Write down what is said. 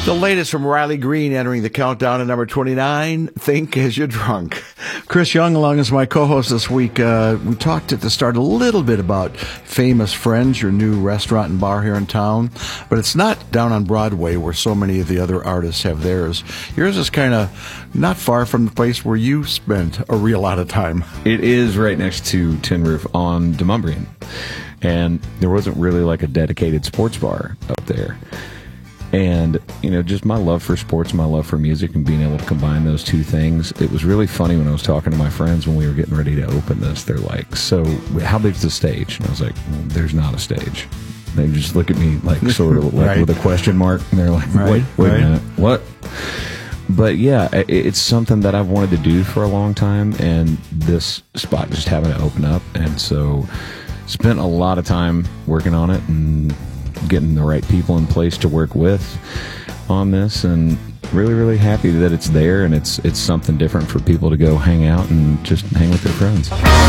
The latest from Riley Green entering the countdown at number 29, Think As You're Drunk. Chris Young along as my co-host this week. We talked at the start a little bit about Famous Friends, your new restaurant and bar here in town, but it's not down on Broadway where so many of the other artists have theirs. Yours is kind of not far from the place where you spent a real lot of time. It is right next to Tin Roof on Demumbrian, and there wasn't really like a dedicated sports bar up there. And, you know, just my love for sports, my love for music, and being able to combine those two things. It was really funny when I was talking to my friends when we were getting ready to open this. They're like, so how big's the stage? And I was like, well, there's not a stage. They just look at me like sort of like with a question mark. And they're like, wait a minute, what? But yeah, it's something that I've wanted to do for a long time, and this spot just happened to open up. And so spent a lot of time working on it and getting the right people in place to work with on this, and really, really happy that it's there and it's something different for people to go hang out and just hang with their friends.